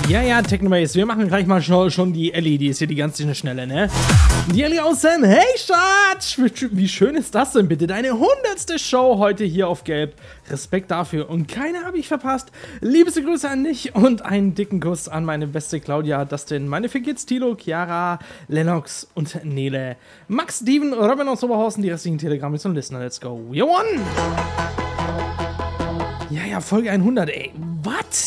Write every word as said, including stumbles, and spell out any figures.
Ja, ja, Technobase, wir machen gleich mal schon, schon die Ellie, die ist hier die ganz schnelle, ne? Die Ellie aus dem Hey Schatz! Wie schön ist das denn bitte? Deine hundertste Show heute hier auf Gelb. Respekt dafür und keine habe ich verpasst. Liebste Grüße an dich und einen dicken Kuss an meine beste Claudia, Dustin, meine Fikids, Tilo, Chiara, Lennox und Nele. Max, Steven, Robin aus Oberhausen, die restlichen Telegrammits und Listener. Let's go. We won! Ja, ja, Folge hundert, ey. Was?